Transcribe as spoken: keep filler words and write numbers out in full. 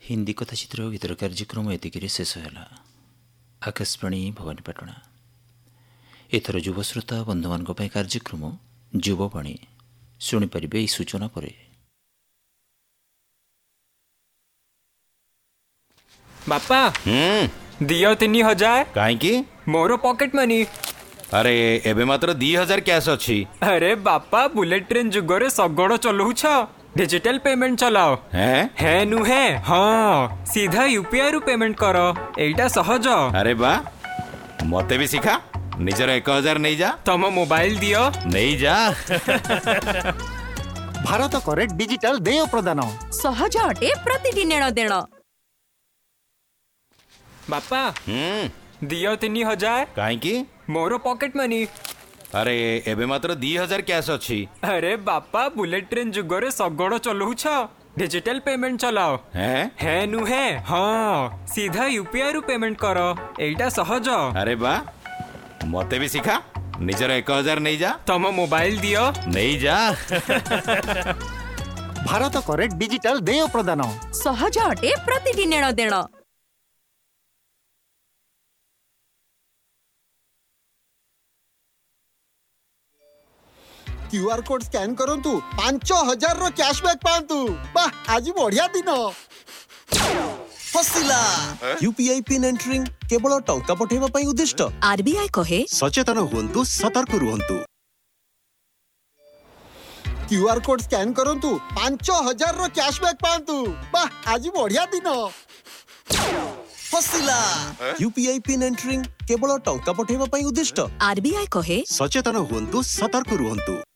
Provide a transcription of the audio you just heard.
हिंदी कथाचित्र गीतर कार्यक्रम एतिक शेष है। आकाशवाणी भवानीपाटना। एथर युव श्रोता बंधु मान कार्यक्रम युववाणी शुणिपारे यह सूचना पर। बापा दियो तीन हजार कहीं मोर पॉकेट मनी। अरे एबे मात्र दी हजार कैश अच्छी। अरे बापा बुलेट ट्रेन जुगरे सगड़ चलाऊछ डिजिटल पेमेंट चलाओ। हैं है नुहे हाँ सीधा यूपीआई रु पेमेंट करो एटा सहज। अरे बा मते भी सिखा निजर एक हजार नहीं जा तम मोबाइल दियो नहीं जा। भारत करे डिजिटल देय प्रदान सहज अटे प्रतिदिन नेण देण। बापा हम्म दियो तीन हजार कहीं मोर पॉकेट मनी। अरे एबे मात्र दी हजार कैश अच्छी। अरे बापा बुलेट ट्रेन जुगरे सगड़ चलाऊछ डिजिटल पेमेंट चलाओ। हैं है नुहे हाँ सीधा यूपीआई रु पेमेंट करो एटा सहज। अरे बा मते भी सिखा निजर एक हजार नहीं जा तम मोबाइल दियो नहीं जा। भारत करे डिजिटल देय प्रदान सहज अटे प्रतिदिन नेण देण। क्यूआर कोड स्कैन करंतु पांच हजार रो कैशबैक पांतु। वाह आज बढ़िया दिन फसिला। यूपीआई पिन एंटरिंग केवल टंका पठेबा पई उद्दिष्ट। आरबीआई कहे सचेतन हुंतु सतर्क रुहंतु। क्यूआर कोड स्कैन करंतु पांच हजार रो कैशबैक पांतु। वाह आज बढ़िया दिन फसिला। यूपीआई पिन एंटरिंग केवल टंका पठेबा पई उद्दिष्ट। आरबीआई कहे सचेतन हुंतु सतर्क रुहंतु।